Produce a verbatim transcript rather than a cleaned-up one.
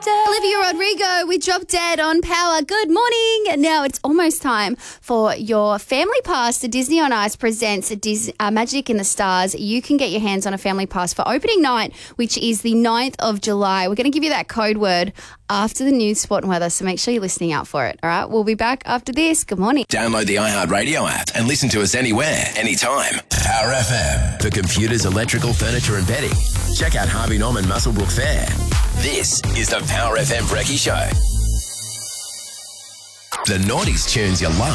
Dead. Olivia Rodrigo with Drop Dead on Power. Good morning. Now it's almost time for your family pass to Disney on Ice presents Dis- uh, Magic in the Stars. You can get your hands on a family pass for opening night, which is the ninth of July. We're going to give you that code word after the news, sport and weather, so make sure you're listening out for it. All right, we'll be back after this. Good morning. Download the iHeartRadio app and listen to us anywhere, anytime. Power F M. For computers, electrical, furniture and bedding. Check out Harvey Norman Musselbrook Fair. This is the Power F M Brekkie Show. The Naughties tunes you love.